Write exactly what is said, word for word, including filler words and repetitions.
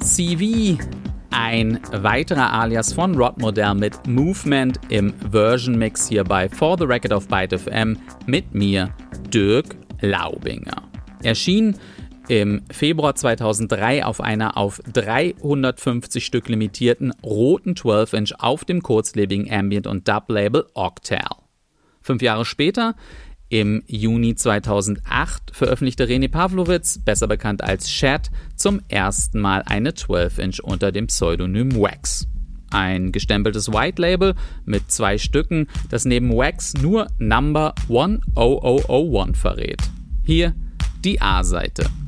C V, ein weiterer Alias von Rod Model mit Movement im Version-Mix hier bei For the Record auf Byte F M mit mir, Dirk Laubinger. Erschien im Februar zweitausenddrei auf einer auf dreihundertfünfzig Stück limitierten roten zwölf Inch auf dem kurzlebigen Ambient- und Dub-Label Octal. Fünf Jahre später, im Juni zweitausendacht, veröffentlichte René Pavlovitz, besser bekannt als Shad, zum ersten Mal eine zwölf Inch unter dem Pseudonym Wax. Ein gestempeltes White Label mit zwei Stücken, das neben Wax nur Number eins null null null eins verrät. Hier die A-Seite.